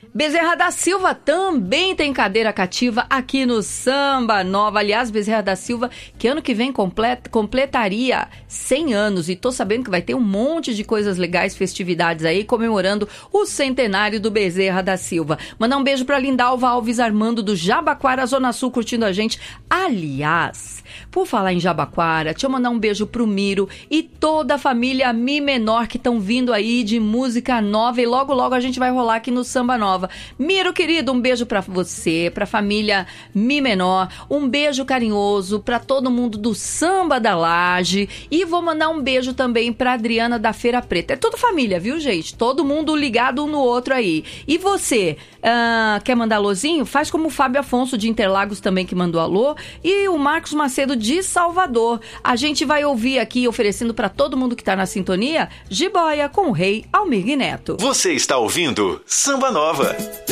Bezerra da Silva também tem cadeira cativa aqui no Samba Nova. Aliás, Bezerra da Silva, que ano que vem completaria 100 anos. E tô sabendo que vai ter um monte de coisas legais, festividades aí, comemorando o centenário do Bezerra da Silva. Mandar um beijo pra Lindalva Alves Armando, do Jabaquara, Zona Sul, curtindo a gente. Aliás, por falar em Jabaquara, deixa eu mandar um beijo pro Miro e toda a família Mi Menor que estão vindo aí de música nova. E logo, logo a gente vai rolar aqui no Samba Nova. Miro, querido, um beijo pra você, pra família Mi Menor, um beijo carinhoso pra todo mundo do Samba da Laje, e vou mandar um beijo também pra Adriana da Feira Preta. É toda família, viu, gente? Todo mundo ligado um no outro aí. E você, quer mandar alôzinho? Faz como o Fábio Afonso de Interlagos também, que mandou alô, e o Marcos Macedo de Salvador. A gente vai ouvir aqui, oferecendo pra todo mundo que tá na sintonia, Jiboia com o Rei Almir Neto. Você está ouvindo Samba Nova.